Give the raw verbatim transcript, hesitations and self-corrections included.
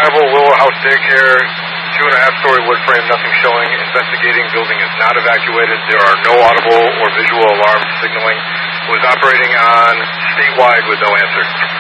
Reliable Willow House Daycare, two and a half story wood frame, nothing showing. Investigating, building is not evacuated. There are no audible or visual alarms signaling. Was operating on statewide with no answer.